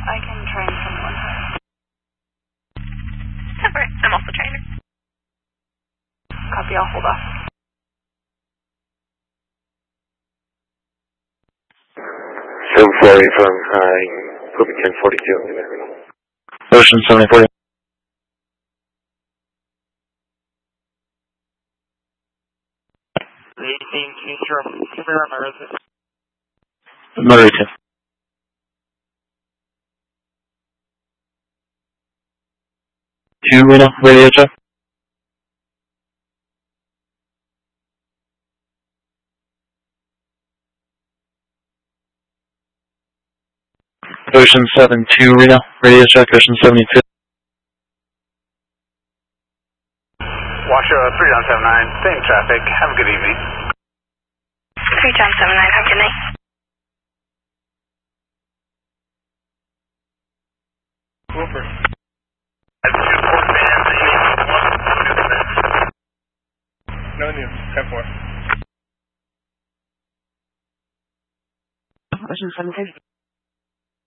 I can train someone. Alright, I'm also trainer. Copy, I'll hold off. 740 from Kobe 1042. Ocean 7040. Moderate. 2 right now, radio check. Ocean 72 right now, radio check, Ocean 72. Washoe 3-79, same traffic, have a good evening. 3-79, have a good night. Wilford. No news, 10-4. Ocean 72.